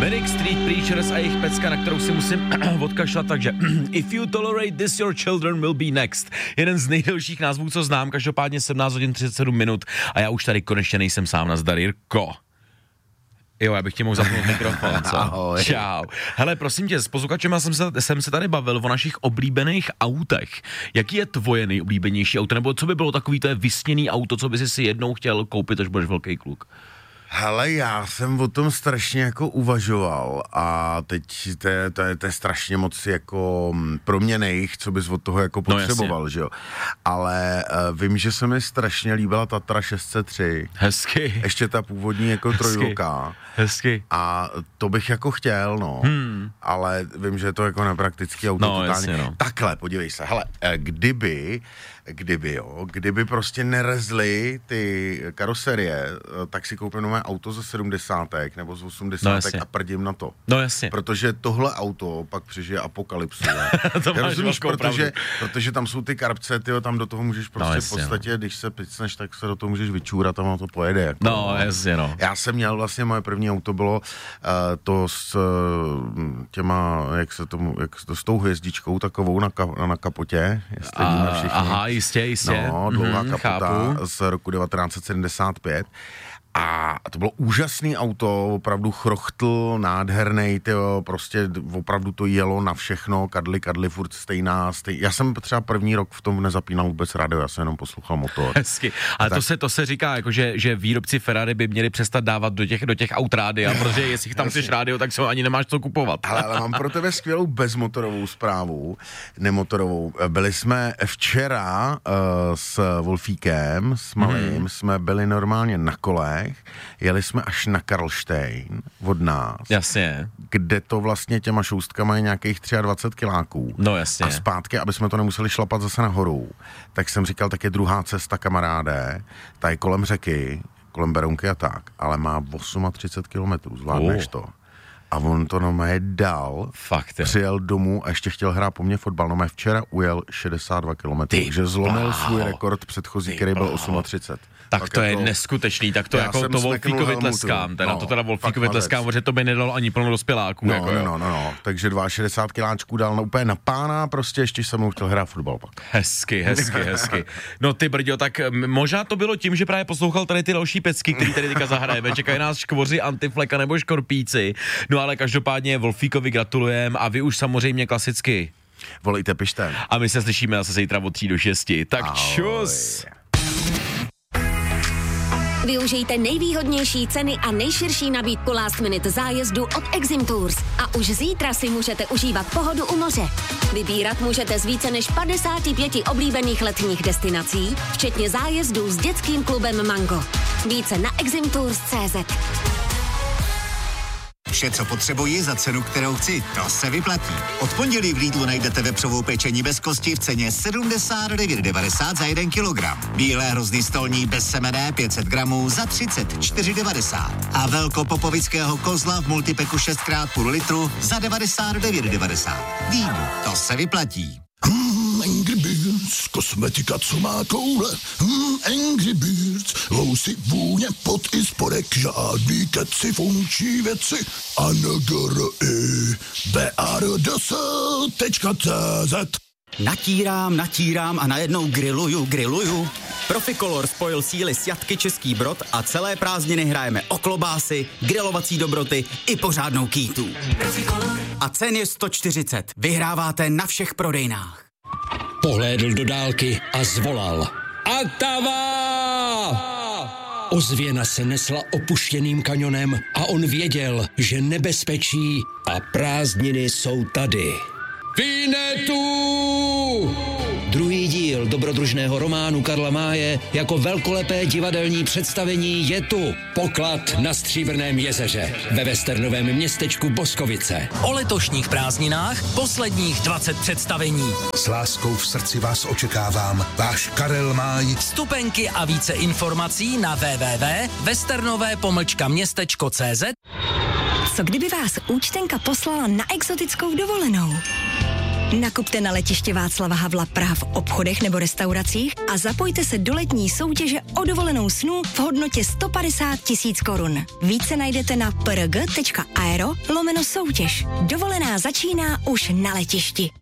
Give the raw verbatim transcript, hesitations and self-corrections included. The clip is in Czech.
Manic Street Preachers a jejich pecka, na kterou si musím odkašlat, takže If you tolerate this, your children will be next. Jeden z nejdelších názvů, co znám, každopádně sedmnáct hodin třicet sedm minut a já už tady konečně nejsem sám, nazdar Jirko. Jo, já bych ti mohl zapnout mikrofon, co? Ahoj. Čau. Hele, prosím tě, s posluchačema jsem se, jsem se tady bavil o našich oblíbených autech. Jaký je tvoje nejoblíbenější auto, nebo co by bylo takový to je vysněný auto, co by si si jednou chtěl koupit, až budeš velký kluk? Hele, já jsem o tom strašně jako uvažoval a teď to je, to je, to je strašně moc jako proměnejch, co bys od toho jako potřeboval, no, že jo. Ale uh, vím, že se mi strašně líbila Tatra šest set tři. Hezky. Ještě ta původní jako trojluka. Hezky. A to bych jako chtěl, no. Hmm. Ale vím, že je to jako nepraktický auto. No, totálně. Jasně, no. Takhle, podívej se, hele, kdyby, kdyby, jo, kdyby prostě nerezly ty karoserie, tak si koupím nové auto ze sedmdesátek nebo z osmdesátek no, a prdím na to. No jasně. Protože tohle auto pak přežije apokalypsu. To máš rozumíš, protože, pravdu. protože tam jsou ty karpce, tyjo, tam do toho můžeš prostě no, jasně, v podstatě, no. Když se picneš, tak se do toho můžeš vyčůrat a ono to pojede. Jako, no, jasně, no. Já jsem měl vlastně, moje první auto bylo uh, to s uh, těma, jak se tomu, jak to, s tou hvězdičkou takovou na, ka, na kapotě. Jestli a, víme všichni. Aha, jistě, jistě. No, dlouhá mm, kapota chápu. z roku devatenáct set sedmdesát pět. A to bylo úžasný auto, opravdu chrochtl, nádherný, tyjo, prostě opravdu to jelo na všechno, kadly, kadly, furt stejná, stej... Já jsem třeba první rok v tom nezapínal vůbec rádio, já jsem jenom poslouchal motor. Hezky, ale tak... to, se, to se říká, jako že, že výrobci Ferrari by měli přestat dávat do těch, do těch aut rádia, protože jestli tam chceš rádio, tak se ani nemáš co kupovat. Ale, ale mám pro tebe skvělou bezmotorovou zprávu, nemotorovou. Byli jsme včera uh, s Wolfíkem, s malým, hmm. jsme byli normálně na kolech, jeli jsme až na Karlštejn od nás. Jasně. Kde to vlastně těma šoustkama je nějakých dvacet tři kiláků. No jasně. A zpátky, aby jsme to nemuseli šlapat zase nahoru, tak jsem říkal, tak je druhá cesta, kamaráde, ta je kolem řeky, kolem Berounky a tak, ale má třicet osm kilometrů, zvládneš uh. to. A on to no mé dal, fakt je. Přijel domů a ještě chtěl hrát po mně fotbal, no mé včera ujel šedesát dva kilometrů, takže zlomil bláho. svůj rekord předchozí, Ty který byl třicet osm. Tak, tak to jako, je neskutečný, tak to jako to Wolfíkovi tleskám, teda no, to teda Wolfíkovi tleskám, protože to by nedalo ani plno dospěláků. No, jako, no, no, no, no, takže šedesát dva kiláčků dal na, úplně na pána, prostě ještě jsem mu chtěl hrát fotbal pak. Hezky, hezky, hezky. No ty brďo, tak možná to bylo tím, že právě poslouchal tady ty další pecky, který tady teďka zahrajeme, čekají nás škvoři, antifleka nebo škorpíci, no ale každopádně Wolfíkovi gratulujem a vy už samozřejmě klasicky volejte, pište. A my se slyšíme zase zítra od tří do šesti. Tak ahoj. Čus! Využijte nejvýhodnější ceny a nejširší nabídku last minute zájezdu od Exim Tours a už zítra si můžete užívat pohodu u moře. Vybírat můžete z více než padesáti pěti oblíbených letních destinací, včetně zájezdů s dětským klubem Mango. Více na exim tours tečka cé zet. Vše, co potřebuji za cenu, kterou chci, to se vyplatí. Od pondělí v Lidlu najdete vepřovou pečení bez kosti v ceně sedmdesát devět devadesát za jeden kilogram. Bílé hrozny stolní bez semene pět set gramů za třicet čtyři devadesát. A velkopopovického kozla v multipeku šest krát půl litru za devadesát devět devadesát. Lidl, to se vyplatí. Hmm, Angry Birds, kosmetika, co má koule. Hmm, Angry Birds, lousy, vůně, pot i spodek, žádný keci, funkční věci. A n g r i b a r d s tečka cé zet. Natírám, natírám a najednou grilluju, grilluju. Proficolor spojil síly s Jatky Český Brod a celé prázdniny hrajeme o klobásy, grilovací dobroty i pořádnou kýtu. A cen je sto čtyřicet. Vyhráváte na všech prodejnách. Pohlédl do dálky a zvolal. Atava! Ozvěna se nesla opuštěným kanionem a on věděl, že nebezpečí a prázdniny jsou tady. Vinetu! Druhý díl dobrodružného románu Karla Máje jako velkolepé divadelní představení je tu. Poklad na Stříbrném jezeře ve westernovém městečku Boskovice. O letošních prázdninách posledních dvacet představení. S láskou v srdci vás očekávám, váš Karel Máj. Vstupenky a více informací na w w w tečka westernové pomlčka městečko tečka cé zet. Co kdyby vás účtenka poslala na exotickou dovolenou? Nakupte na letiště Václava Havla Praha v obchodech nebo restauracích a zapojte se do letní soutěže o dovolenou snů v hodnotě sto padesát tisíc korun. Více najdete na prg tečka aero lomeno soutěž. Dovolená začíná už na letišti.